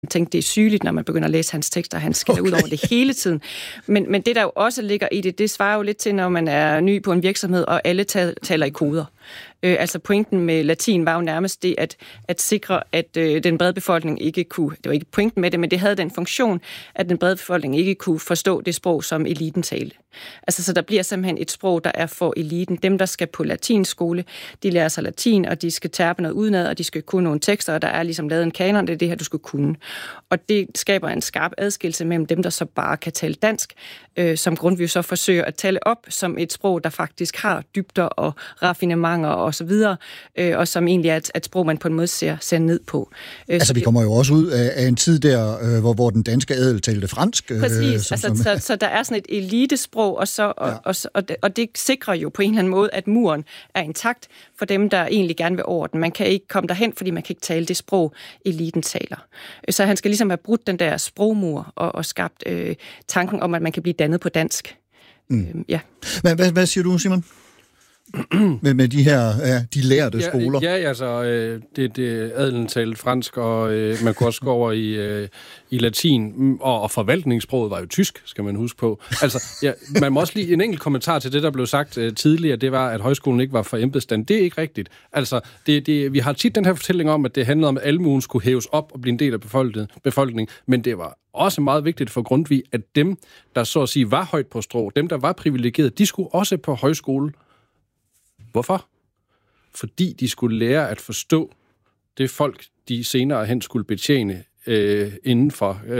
tænke, det er sygeligt, når man begynder at læse hans tekster, og han skiller ud over det hele tiden. Men det, der jo også ligger i det svarer jo lidt til, når man er ny på en virksomhed, og alle taler i koder. Altså pointen med latin var jo nærmest det, at sikre, at den brede befolkning ikke kunne, det var ikke pointen med det, men det havde den funktion, at den brede befolkning ikke kunne forstå det sprog, som eliten talte. Altså, så der bliver simpelthen et sprog, der er for eliten. Dem, der skal på latinskole, de lærer sig latin, og de skal terpe noget udenad, og de skal kunne nogle tekster, og der er ligesom lavet en kanon, det er det her, du skal kunne. Og det skaber en skarp adskillelse mellem dem, der så bare kan tale dansk, som Grundtvig så forsøger at tale op som et sprog, der faktisk har dybder og raffinementer og så videre, og som egentlig er et sprog, man på en måde ser ned på. Altså, vi kommer jo også ud af en tid der, hvor den danske adel talte fransk. Præcis, så der er sådan et elitesprog, og det sikrer jo på en eller anden måde, at muren er intakt for dem, der egentlig gerne vil over den. Man kan ikke komme derhen, fordi man kan ikke tale det sprog, eliten taler. Så han skal ligesom have brudt den der sprogmur og skabt tanken om, at man kan blive dannet på dansk. Ja. Hvad siger du, Simon? med de her de lærte skoler? Ja, altså, det adelen talte fransk, og man kunne også gå over i latin, og forvaltningssproget var jo tysk, skal man huske på. Altså, man må også lige en enkelt kommentar til det, der blev sagt tidligere, det var, at højskolen ikke var for embedsstand. Det er ikke rigtigt. Altså, vi har tit den her fortælling om, at det handlede om, at almuen skulle hæves op og blive en del af befolkningen, men det var også meget vigtigt for Grundtvig, at dem, der så at sige var højt på strå, dem, der var privilegerede, de skulle også på højskole. Hvorfor? Fordi de skulle lære at forstå det folk, de senere hen skulle betjene inden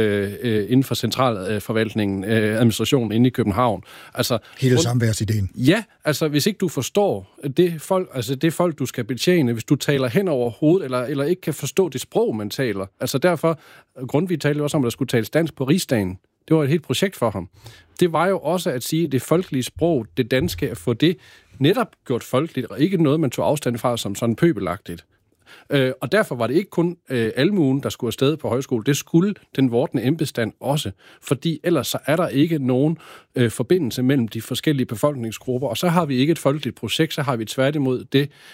for centralforvaltningen, administrationen inde i København. Altså, hele samværsideen. Ja, altså hvis ikke du forstår det folk, du skal betjene, hvis du taler hen over hovedet, eller ikke kan forstå det sprog, man taler. Altså derfor, Grundtvig talte også om, at der skulle tales dansk på rigsdagen. Det var et helt projekt for ham. Det var jo også at sige, at det folkelige sprog, det danske, at få det netop gjort folkeligt, og ikke noget, man tog afstand fra som sådan pøbelagtigt. Og derfor var det ikke kun almuen, der skulle afsted på højskole. Det skulle den vordende embedsstand også. Fordi ellers så er der ikke nogen forbindelse mellem de forskellige befolkningsgrupper. Og så har vi ikke et folkeligt projekt, så har vi tværtimod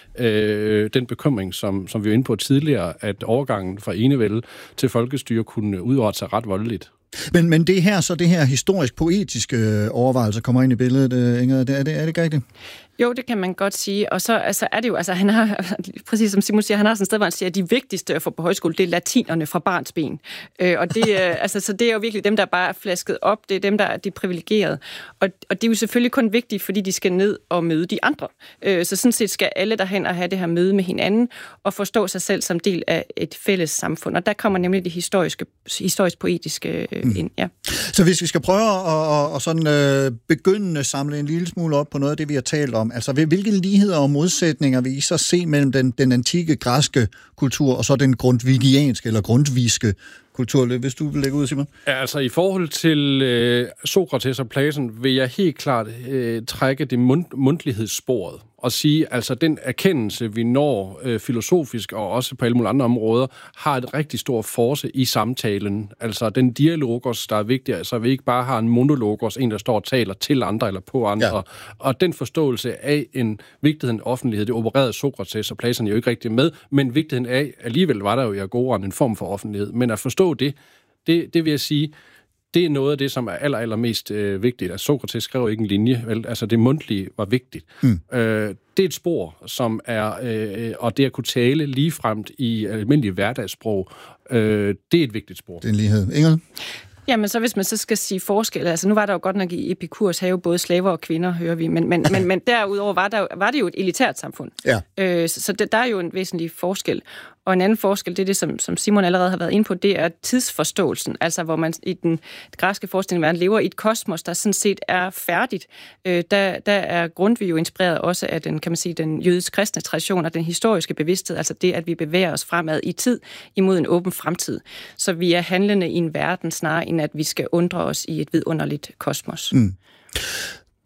den bekymring, som vi var inde på tidligere, at overgangen fra enevælde til folkestyre kunne udrette sig ret voldeligt. Men det her historisk-poetiske overvejelser kommer ind i billedet, Inger. Er det ikke rigtigt? Jo, det kan man godt sige. Og så er det jo, altså han har, præcis som Simon siger, han har sådan et sted, hvor han siger, at de vigtigste at få på højskole, det er latinerne fra barnsben. Og det, så det er jo virkelig dem, der bare er flasket op. Det er dem, der er de privilegerede. Og det er jo selvfølgelig kun vigtigt, fordi de skal ned og møde de andre. Så sådan set skal alle derhen og have det her møde med hinanden, og forstå sig selv som del af et fælles samfund. Og der kommer nemlig det historisk-poetiske ind. Ja. Så hvis vi skal prøve at sådan begynde at samle en lille smule op på noget af det, vi har talt om, altså hvilke ligheder og modsætninger vil I så se mellem den antikke græske kultur og så den grundtvigianske eller grundtvigske kultur? Hvis du vil lægge ud, Simon? Ja, altså i forhold til Sokrates og Platon vil jeg helt klart trække det mundtlighedssporet og sige, altså den erkendelse, vi når filosofisk og også på alle mulige andre områder, har et rigtig stor force i samtalen. Altså den dialogos, der er vigtig, så vi ikke bare har en monologos, en der står og taler til andre eller på andre. Ja. Og den forståelse af en vigtigheden af offentlighed, det opererede Sokrates og Platon jo ikke rigtig med, men vigtigheden af, alligevel var der jo i agoraen en form for offentlighed. Men at forstå det vil jeg sige, det er noget af det, som er allermest vigtigt. Altså, Sokrates skrev ikke en linje, vel? Altså det mundtlige var vigtigt. Det er et spor, som er, og det at kunne tale ligefremt i almindelig hverdagssprog, det er et vigtigt spor. Det er en lighed. Inger? Jamen, så hvis man så skal sige forskel, altså nu var der jo godt nok i Epikurs have både slaver og kvinder, hører vi, men derudover var det jo et elitært samfund. Ja. Så der er jo en væsentlig forskel. Og en anden forskel, det er det, som Simon allerede har været inde på, det er tidsforståelsen. Altså, hvor man i den græske forestilling, man lever i et kosmos, der sådan set er færdigt. Der er Grundtvig jo inspireret også af den jødisk-kristne tradition og den historiske bevidsthed, altså det, at vi bevæger os fremad i tid imod en åben fremtid. Så vi er handlende i en verden snarere, end at vi skal undre os i et vidunderligt kosmos.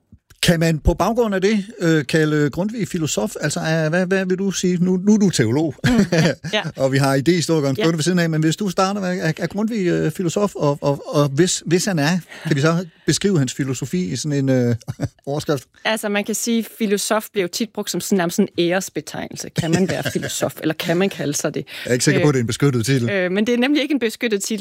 Kan man på baggrund af det kalde Grundtvig filosof? Altså, hvad vil du sige? Nu er du teolog, ja. Og vi har idéhistorikeren stående ved siden af, men hvis du starter med, er Grundtvig filosof, og hvis han er, kan vi så beskrive hans filosofi i sådan en overskrift? Altså, man kan sige, at filosof bliver jo tit brugt som sådan en æresbetegnelse. Kan man være filosof, eller kan man kalde sig det? Jeg er ikke sikker på, at det er en beskyttet titel. Men det er nemlig ikke en beskyttet titel.